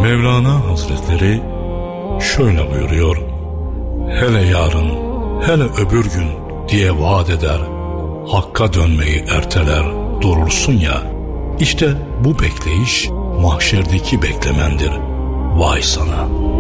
Mevlana Hazretleri şöyle buyuruyor: hele yarın, hele öbür gün diye vaat eder, Hakk'a dönmeyi erteler durursun ya, işte bu bekleyiş mahşerdeki beklemendir. Vay sana!